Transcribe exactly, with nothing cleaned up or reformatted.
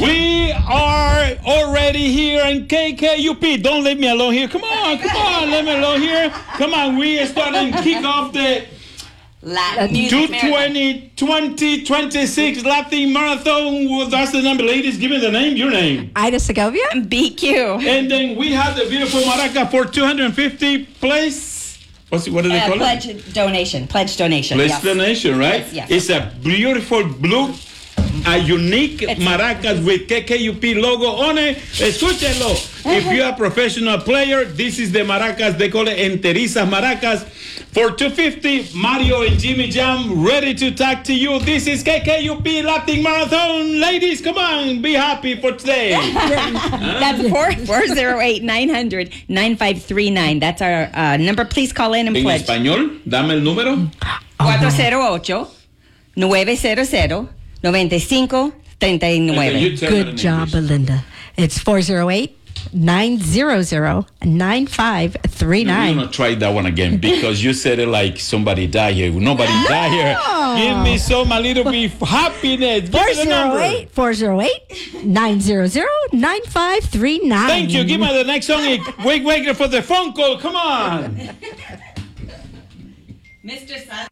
We are already here in K K U P. Don't leave me alone here. Come on, come on, let me alone here. Come on, we are starting to kick off the Latin two Music Marathon. twenty, twenty twenty-six Latin Marathon. Well, that's the number. Ladies, give me the name, your name. Ida Segovia. B Q. And then we have the beautiful maraca for two hundred fifty place. What's it, what do they Uh, call pledge it? donation. Pledge donation. Pledge yes. donation, right? Yes, yes. It's a beautiful blue, a unique It's- maracas with K K U P logo on it. Escúchenlo. If you're a professional player, this is the maracas. They call it enterizas maracas. For two fifty, Mario and Jimmy Jam ready to talk to you. This is K K U P Latin Marathon. Ladies, come on, be happy for today. That's four four zero eight nine hundred nine five three nine. That's our uh, number. Please call in and En pledge. español, dame el número. cuatro cero ocho nueve cero cero nueve cinco tres Okay, you nueve. tell it in Good job, English. Belinda. It's four zero eight nine hundred nine five three No, nine. You're gonna try that one again because you said it like somebody died here. Nobody died here. Give me some a little bit of happiness. Give me the number. four zero eight nine hundred nine five three nine. Thank you. Give me the next song. Wait, wait for the phone call. Come on. Mister Sun.